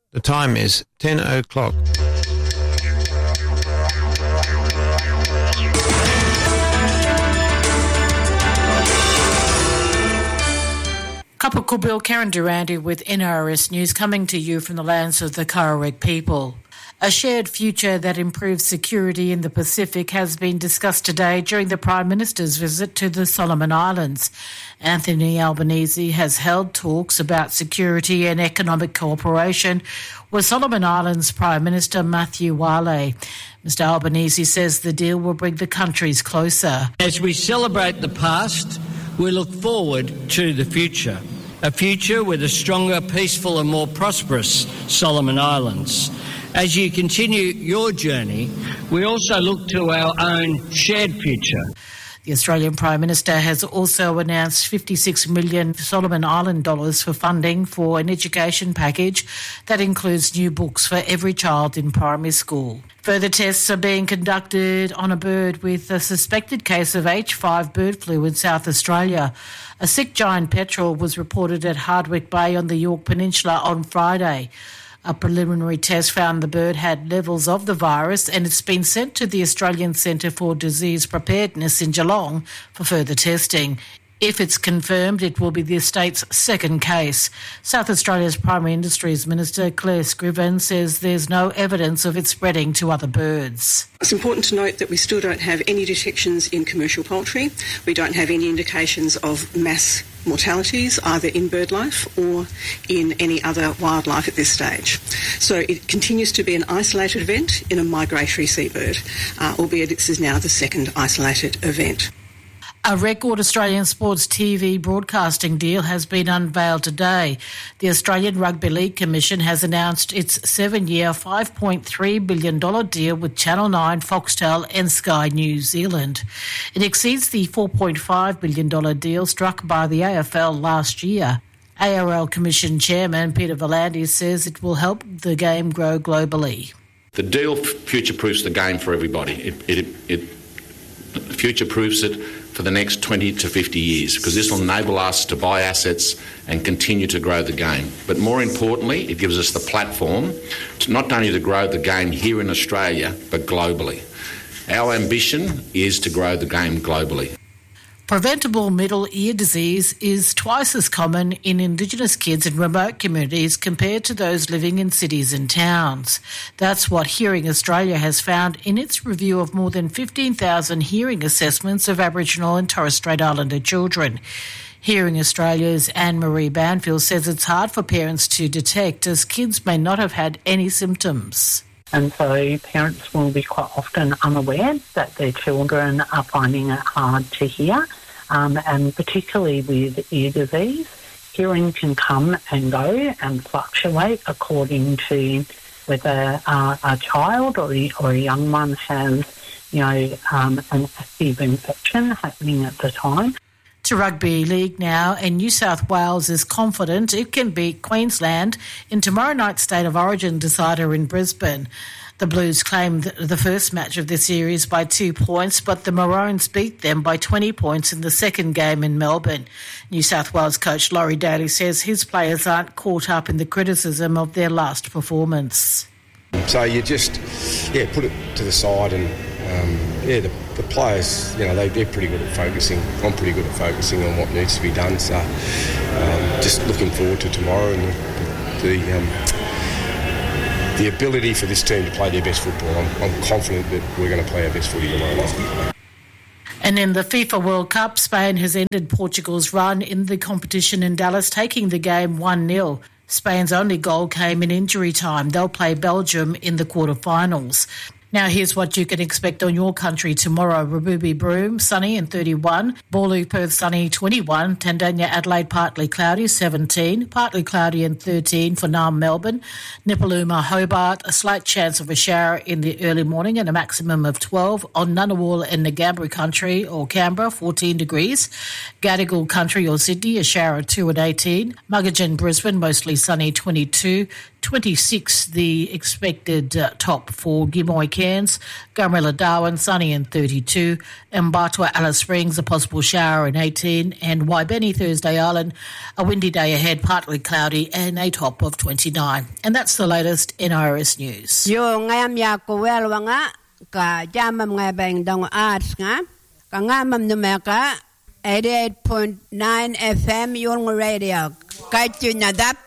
The time is 10 o'clock. Kapakul Bill, Karen Durante with NRS News, coming to you from the lands of the Karawarrek people. A shared future that improves security in the Pacific has been discussed today during the Prime Minister's visit to the Solomon Islands. Anthony Albanese has held talks about security and economic cooperation with Solomon Islands Prime Minister Matthew Wale. Mr Albanese says the deal will bring the countries closer. As we celebrate the past, we look forward to the future, a future with a stronger, peaceful and more prosperous Solomon Islands. As you continue your journey, we also look to our own shared future. The Australian Prime Minister has also announced $56 million Solomon Island dollars for funding for an education package that includes new books for every child in primary school. Further tests are being conducted on a bird with a suspected case of H5 bird flu in South Australia. A sick giant petrel was reported at Hardwick Bay on the Yorke Peninsula on Friday. A preliminary test found the bird had levels of the virus and it's been sent to the Australian Centre for Disease Preparedness in Geelong for further testing. If it's confirmed, it will be the state's second case. South Australia's Primary Industries Minister Claire Scriven says there's no evidence of it spreading to other birds. It's important to note that we still don't have any detections in commercial poultry. We don't have any indications of mass mortalities either in bird life or in any other wildlife at this stage. So it continues to be an isolated event in a migratory seabird, albeit this is now the second isolated event. A record Australian sports TV broadcasting deal has been unveiled today. The Australian Rugby League Commission has announced its 7-year $5.3 billion deal with Channel 9, Foxtel and Sky New Zealand. It exceeds the $4.5 billion deal struck by the AFL last year. ARL Commission Chairman Peter V'landys says it will help the game grow globally. The deal future-proofs the game for everybody. It future-proofs it for the next 20 to 50 years, because this will enable us to buy assets and continue to grow the game. But more importantly, it gives us the platform to not only to grow the game here in Australia, but globally. Our ambition is to grow the game globally. Preventable middle ear disease is twice as common in Indigenous kids in remote communities compared to those living in cities and towns. That's what Hearing Australia has found in its review of more than 15,000 hearing assessments of Aboriginal and Torres Strait Islander children. Hearing Australia's Anne-Marie Banfield says it's hard for parents to detect as kids may not have had any symptoms. And so parents will be quite often unaware that their children are finding it hard to hear, and particularly with ear disease, hearing can come and go and fluctuate according to whether a child or a young one has, an active infection happening at the time. To rugby league now, and New South Wales is confident it can beat Queensland in tomorrow night's State of Origin decider in Brisbane. The Blues claimed the first match of the series by 2 points, but the Maroons beat them by 20 points in the second game in Melbourne. New South Wales coach Laurie Daly says his players aren't caught up in the criticism of their last performance. So you just, put it to the side and, the players, they're pretty good at focusing. I'm pretty good at focusing on what needs to be done. So just looking forward to tomorrow and the ability for this team to play their best football. I'm confident that we're going to play our best footy tomorrow night. And in the FIFA World Cup, Spain has ended Portugal's run in the competition in Dallas, taking the game 1-0. Spain's only goal came in injury time. They'll play Belgium in the quarterfinals. Now here's what you can expect on your country tomorrow. Rububi Broome, sunny and 31. Boorloo, Perth, sunny, 21. Tandanya, Adelaide, partly cloudy, 17. Partly cloudy and 13 for Naarm, Melbourne. Nipaluma, Hobart, a slight chance of a shower in the early morning and a maximum of 12. On Ngunnawal and Ngambri country or Canberra, 14 degrees. Gadigal country or Sydney, a shower of 2 and 18. Muggagen, Brisbane, mostly sunny, 22. 26 the expected top for Gimoy, Cairns, Gumrilla Darwin sunny and 32, Mbatwa Alice Springs a possible shower and 18, and Waibeni Thursday Island a windy day ahead, partly cloudy and a top of 29. And that's the latest NIRS news. Yo ngam ya ko wel wanga ka jamam nga bang dong arts nga ka ngamam numeka 88.9 FM yung radio. Kay tunadap